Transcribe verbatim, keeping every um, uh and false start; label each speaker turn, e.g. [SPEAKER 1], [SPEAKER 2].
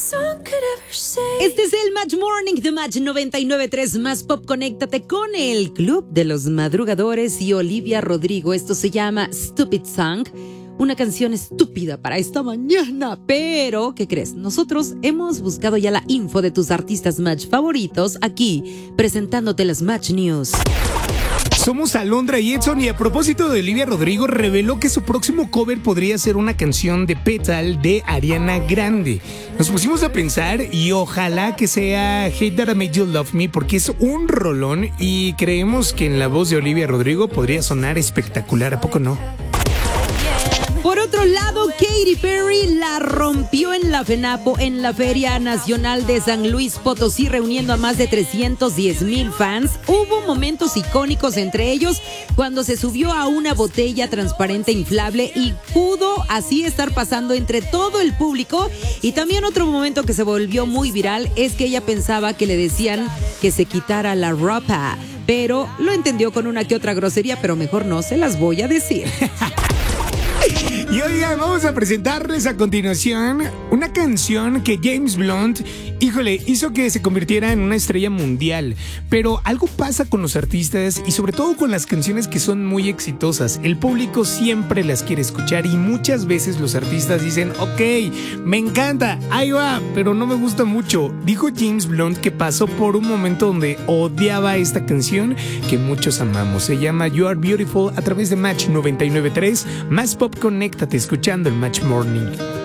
[SPEAKER 1] Este es el Match Morning de Match noventa y nueve punto tres Más Pop. Conéctate con el Club de los Madrugadores y Olivia Rodrigo. Esto se llama Stupid Song, una canción estúpida para esta mañana. Pero, ¿qué crees? Nosotros hemos buscado ya la info de tus artistas Match favoritos aquí, presentándote las Match News.
[SPEAKER 2] Somos Alondra y Edson, y a propósito de Olivia Rodrigo, reveló que su próximo cover podría ser una canción de Petal de Ariana Grande. Nos pusimos a pensar y ojalá que sea Hate That I Made You Love Me, porque es un rolón y creemos que en la voz de Olivia Rodrigo podría sonar espectacular, ¿a poco no?
[SPEAKER 1] Por otro lado, Katy Perry la rompió en la FENAPO, en la Feria Nacional de San Luis Potosí, reuniendo a más de trescientos diez mil fans. Hubo momentos icónicos, entre ellos cuando se subió a una botella transparente inflable y pudo así estar pasando entre todo el público. Y también otro momento que se volvió muy viral es que ella pensaba que le decían que se quitara la ropa, pero lo entendió con una que otra grosería, pero mejor no se las voy a decir.
[SPEAKER 2] Y oigan, vamos a presentarles a continuación una canción que James Blunt, híjole, hizo que se convirtiera en una estrella mundial. Pero algo pasa con los artistas y sobre todo con las canciones que son muy exitosas. El público siempre las quiere escuchar y muchas veces los artistas dicen, ok, me encanta, ahí va, pero no me gusta mucho. Dijo James Blunt que pasó por un momento donde odiaba esta canción que muchos amamos. Se llama You Are Beautiful a través de Match noventa y nueve punto tres. Más Pop, conéctate escuchando el Match Morning.